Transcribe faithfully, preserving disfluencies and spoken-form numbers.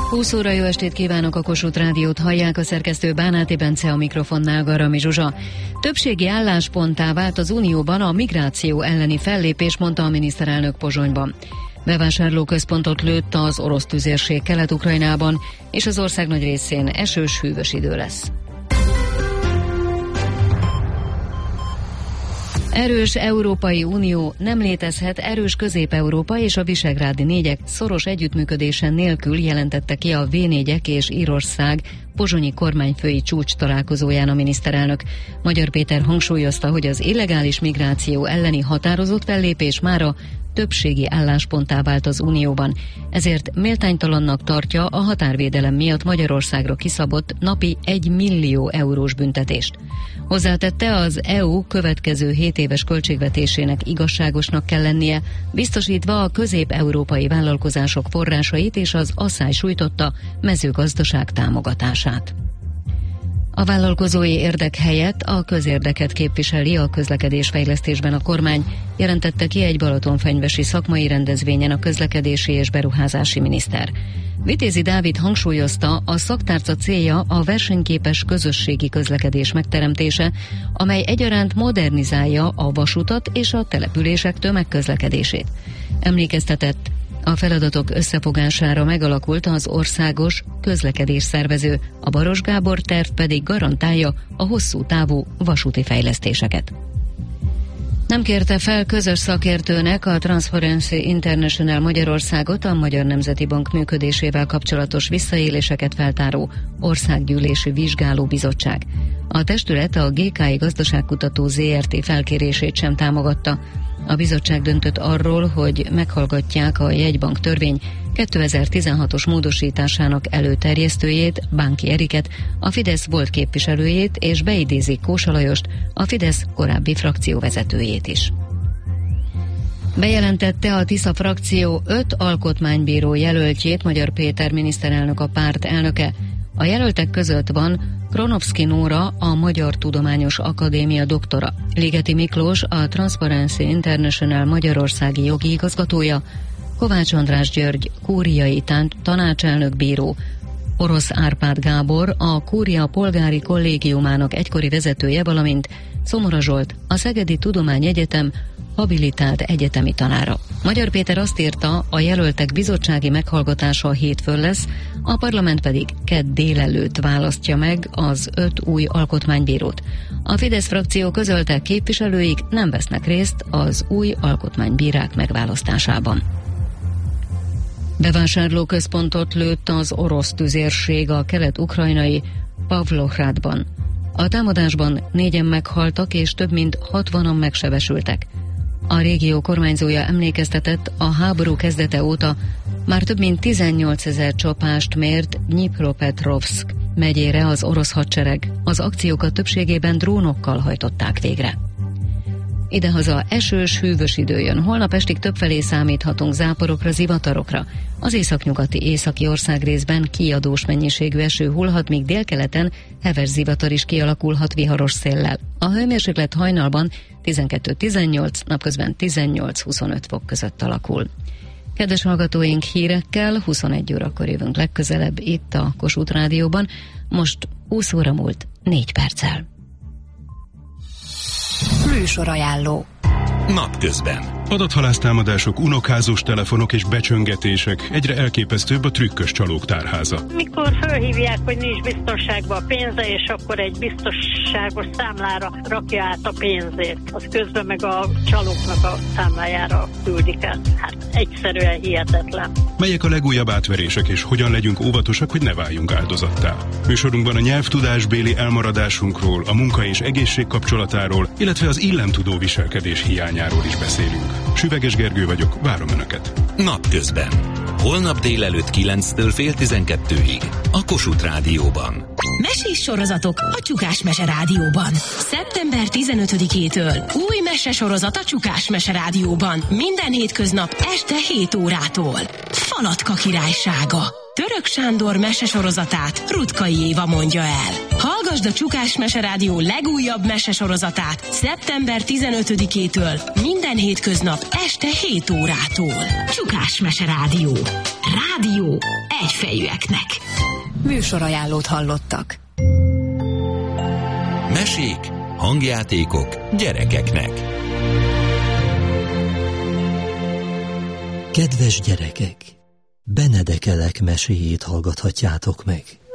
húsz óra, jó estét kívánok, a Kossuth Rádiót hallják, a szerkesztő Bánáti Bence, a mikrofonnál Garami Zsuzsa. Többségi állásponttá vált az Unióban a migráció elleni fellépés, mondta a miniszterelnök Pozsonyban. Bevásárlóközpontot lőtt az orosz tüzérség Kelet-Ukrajnában, és az ország nagy részén esős, hűvös idő lesz. Erős Európai Unió nem létezhet erős Közép-Európa és a Visegrádi négyek szoros együttműködésen nélkül, jelentette ki a vé négyek és Írország pozsonyi kormányfői csúcs találkozóján a miniszterelnök. Magyar Péter hangsúlyozta, hogy az illegális migráció elleni határozott fellépés mára többségi állásponttá vált az Unióban, ezért méltánytalannak tartja a határvédelem miatt Magyarországra kiszabott napi egy millió eurós büntetést. Hozzátette, az é u következő hét éves költségvetésének igazságosnak kell lennie, biztosítva a közép-európai vállalkozások forrásait és az asszály sújtotta mezőgazdaság támogatását. A vállalkozói érdek helyett a közérdeket képviseli a közlekedésfejlesztésben a kormány, jelentette ki egy balatonfenyvesi szakmai rendezvényen a közlekedési és beruházási miniszter. Vitézi Dávid hangsúlyozta, a szaktárca célja a versenyképes közösségi közlekedés megteremtése, amely egyaránt modernizálja a vasutat és a települések tömegközlekedését. Emlékeztetett, a feladatok összefogására megalakult az országos közlekedésszervező, a Baros Gábor terv pedig garantálja a hosszú távú vasúti fejlesztéseket. Nem kérte fel közös szakértőnek a Transparency International Magyarországot a Magyar Nemzeti Bank működésével kapcsolatos visszaéléseket feltáró országgyűlési vizsgálóbizottság. A testület a gé ká i Gazdaságkutató zé er té felkérését sem támogatta. A bizottság döntött arról, hogy meghallgatják a jegybank törvény kétezer-tizenhatos módosításának előterjesztőjét, Bánki Eriket, a Fidesz volt képviselőjét, és beidézik Kósa Lajost, a Fidesz korábbi frakcióvezetőjét is. Bejelentette a Tisza frakció öt alkotmánybíró jelöltjét Magyar Péter miniszterelnök, a párt elnöke. A jelöltek között van Kronovszki Nóra, a Magyar Tudományos Akadémia doktora, Ligeti Miklós, a Transparency International magyarországi jogi igazgatója, Kovács András György, kúriai tanácselnök bíró, Orosz Árpád Gábor, a Kúria polgári kollégiumának egykori vezetője, valamint Szomora Zsolt, a Szegedi Tudományegyetem habilitált egyetemi tanára. Magyar Péter azt írta, a jelöltek bizottsági meghallgatása hétfőn lesz, a parlament pedig kedd délelőtt választja meg az öt új alkotmánybírót. A Fidesz frakció közölte, képviselőik nem vesznek részt az új alkotmánybírák megválasztásában. Bevásárlóközpontot lőtt az orosz tüzérség a kelet-ukrajnai Pavlohrádban. A támadásban négyen meghaltak és több mint hatvana megsebesültek. A régió kormányzója emlékeztetett, a háború kezdete óta már több mint tizennyolcezer csapást mért Dnyipropetrovszk megyére az orosz hadsereg. Az akciókat többségében drónokkal hajtották végre. Idehaza esős, hűvös idő jön. Holnap estig többfelé számíthatunk záporokra, zivatarokra. Az északnyugati északi országrészben kiadós mennyiségű eső hullhat, míg délkeleten heves zivatar is kialakulhat viharos széllel. A hőmérséklet hajnalban tizenkettő-tizennyolc, napközben tizennyolc-huszonöt fok között alakul. Kedves hallgatóink, hírekkel huszonegy órakor jövünk legközelebb itt a Kossuth Rádióban. Most húsz óra múlt négy perccel. Műsorajánló. Napközben. Adathalásztámadások, unokázós telefonok és becsöngetések, egyre elképesztőbb a trükkös csalók tárháza. Mikor fölhívják, hogy nincs biztonságban a pénze, és akkor egy biztonságos számlára rakja át a pénzét, az közben meg a csalóknak a számlájára küldik át. Hát egyszerűen hihetetlen. Melyek a legújabb átverések, és hogyan legyünk óvatosak, hogy ne váljunk áldozattá? Műsorunkban a nyelvtudásbéli elmaradásunkról, a munka és egészség kapcsolatáról, illetve az illemtudó viselkedés hiányáról is beszélünk. Süveges Gergő vagyok, várom Önöket. Napközben. Holnap délelőtt kilenctől fél tizenkettőig a Kossuth Rádióban. Mesés sorozatok a Csukás Mese Rádióban. szeptember tizenötödikétől új mesesorozat a Csukás Mese Rádióban. Minden hétköznap este hét órától. Falatka királysága. Török Sándor mesesorozatát Rutkai Éva mondja el. Hallgasd a Csukás Mese Rádió legújabb mesesorozatát szeptember tizenötödikétől minden hétköznap este hét órától. Csukás Mese Rádió. Rádió jó egyfejűeknek. Műsorajánlót hallottak. Mesék, hangjátékok gyerekeknek. Kedves gyerekek, Benedek Elek meséjét hallgathatjátok meg.